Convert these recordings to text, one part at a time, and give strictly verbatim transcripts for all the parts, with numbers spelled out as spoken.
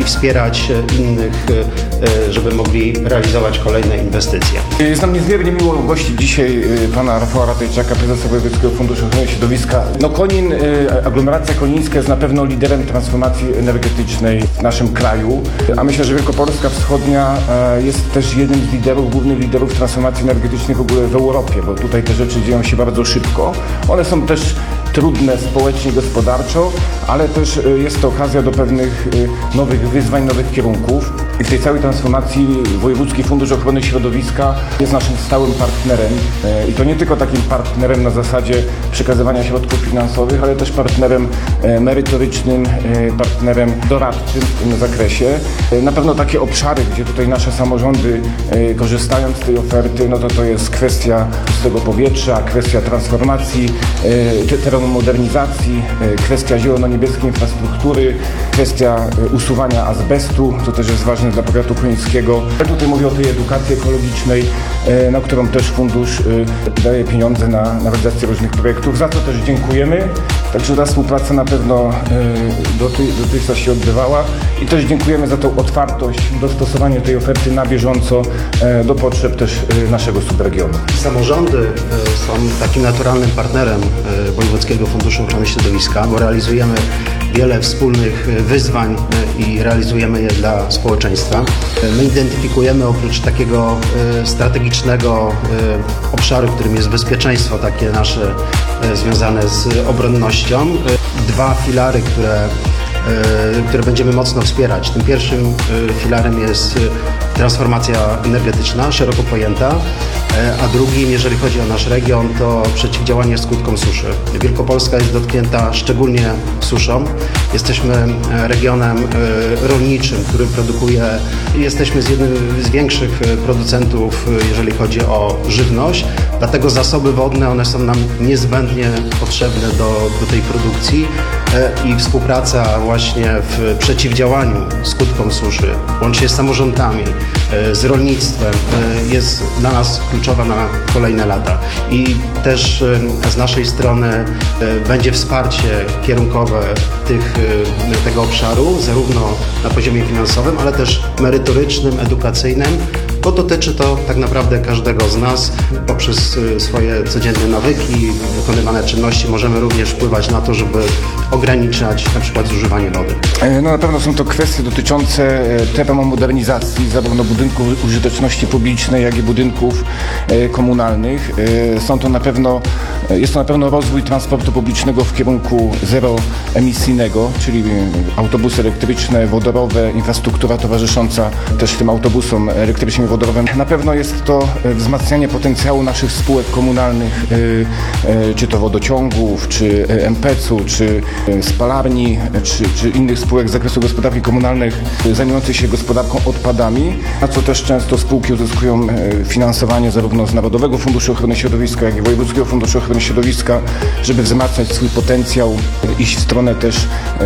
wspierać innych, żeby mogli realizować kolejne inwestycje. Jest nam niezmiernie miło gościć dzisiaj pana Rafała Ratajczaka, prezesa Wojewódzkiego Funduszu Ochrony Środowiska. No Konin, aglomeracja konińska jest na pewno liderem transformacji energetycznej w naszym kraju, a myślę, że Wielkopolska Wschodnia jest też jednym z liderów, głównych liderów transformacji energetycznej w ogóle w Europie, bo tutaj te rzeczy dzieją się bardzo szybko. One są też trudne społecznie, gospodarczo, ale też jest to okazja do pewnych nowych wyzwań, nowych kierunków. I w tej całej transformacji Wojewódzki Fundusz Ochrony Środowiska jest naszym stałym partnerem. I to nie tylko takim partnerem na zasadzie przekazywania środków finansowych, ale też partnerem merytorycznym, partnerem doradczym w tym zakresie. Na pewno takie obszary, gdzie tutaj nasze samorządy korzystając z tej oferty, no to to jest kwestia czystego powietrza, kwestia transformacji terenu, modernizacji, kwestia zielono-niebieskiej infrastruktury, kwestia usuwania azbestu, co też jest ważne dla powiatu końskiego. Ja tutaj mówię o tej edukacji ekologicznej, na którą też fundusz daje pieniądze na, na realizację różnych projektów, za co też dziękujemy. Także ta współpraca na pewno dotychczas się odbywała i też dziękujemy za tą otwartość, dostosowanie tej oferty na bieżąco do potrzeb też naszego subregionu. Samorządy są takim naturalnym partnerem Wojewódzkiego Funduszu Ochrony Środowiska, bo realizujemy wiele wspólnych wyzwań i realizujemy je dla społeczeństwa. My identyfikujemy oprócz takiego strategicznego obszaru, którym jest bezpieczeństwo takie nasze związane z obronnością, dwa filary, które które będziemy mocno wspierać. Tym pierwszym filarem jest transformacja energetyczna, szeroko pojęta, a drugim, jeżeli chodzi o nasz region, to przeciwdziałanie skutkom suszy. Wielkopolska jest dotknięta szczególnie suszą. Jesteśmy regionem rolniczym, który produkuje, jesteśmy z jednym z większych producentów, jeżeli chodzi o żywność, dlatego zasoby wodne, one są nam niezbędnie potrzebne do, do tej produkcji i współpraca właśnie w przeciwdziałaniu skutkom suszy, łącznie z samorządami, z rolnictwem, jest dla nas kluczowa na kolejne lata. I też z naszej strony będzie wsparcie kierunkowe tych, tego obszaru, zarówno na poziomie finansowym, ale też merytorycznym, edukacyjnym, bo dotyczy to tak naprawdę każdego z nas. Poprzez swoje codzienne nawyki, wykonywane czynności możemy również wpływać na to, żeby ograniczać na przykład zużywanie wody. No na pewno są to kwestie dotyczące termomodernizacji zarówno budynków użyteczności publicznej, jak i budynków komunalnych. Są to na pewno, jest to na pewno rozwój transportu publicznego w kierunku zeroemisyjnego, czyli autobusy elektryczne, wodorowe, infrastruktura towarzysząca też tym autobusom elektrycznym i wodorowym. Na pewno jest to wzmacnianie potencjału naszych spółek komunalnych, czy to wodociągów, czy em pe ce u, czy spalarni, czy, czy innych spółek z zakresu gospodarki komunalnych zajmujących się gospodarką odpadami, na co też często spółki uzyskują finansowanie zarówno z Narodowego Funduszu Ochrony Środowiska, jak i Wojewódzkiego Funduszu Ochrony Środowiska, żeby wzmacniać swój potencjał, iść w stronę też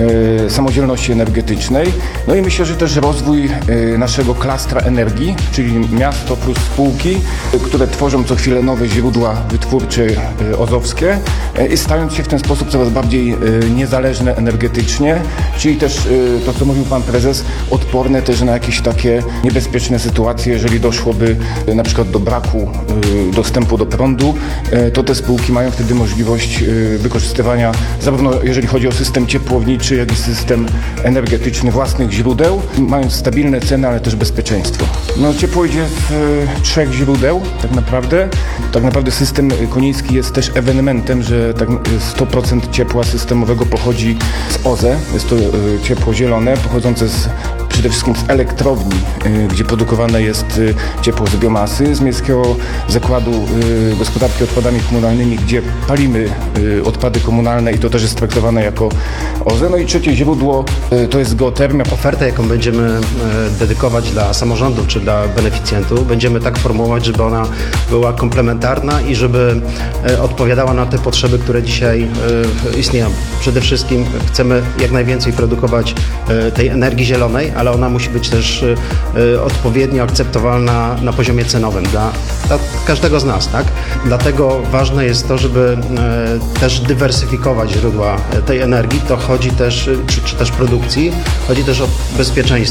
e, samodzielności energetycznej. No i myślę, że też rozwój e, naszego klastra energii, czyli miasto plus spółki, które tworzą co chwilę nowe źródła wytwórcze e, ozowskie e, i stając się w ten sposób coraz bardziej e, niezależne energetycznie, czyli też e, to, co mówił pan prezes, odporne też na jakieś takie niebezpieczne sytuacje, jeżeli doszłoby e, na przykład do braku e, dostępu do prądu, e, to te spółki mają wtedy możliwość e, wykorzystywania zarówno jeżeli chodzi o system ciepłowniczy, jak i system energetyczny własnych źródeł, mając stabilne ceny, ale też bezpieczeństwo. No, ciepło idzie z e, trzech źródeł tak naprawdę. Tak naprawdę system koniński jest też ewenementem, że tak sto procent ciepła systemowego pochodzi z O Z E. Jest to e, ciepło zielone, pochodzące z przede wszystkim z elektrowni, y, gdzie produkowane jest y, ciepło z biomasy, z Miejskiego Zakładu y, Gospodarki Odpadami Komunalnymi, gdzie palimy y, odpady komunalne i to też jest traktowane jako O Z E. No i trzecie źródło y, to jest geotermia. Ofertę, jaką będziemy y, dedykować dla samorządów czy dla beneficjentów, będziemy tak formułować, żeby ona była komplementarna i żeby y, odpowiadała na te potrzeby, które dzisiaj y, istnieją. Przede wszystkim chcemy jak najwięcej produkować y, tej energii zielonej, ale ona musi być też y, odpowiednio akceptowalna na poziomie cenowym dla, dla każdego z nas, tak? Dlatego ważne jest to, żeby y, też dywersyfikować źródła tej energii. To chodzi też, czy, czy też produkcji, chodzi też o bezpieczeństwo.